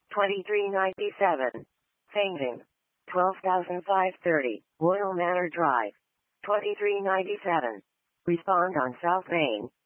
2397. Fanging. 12,530. Royal Manor Drive. 2397. Respond on South Main.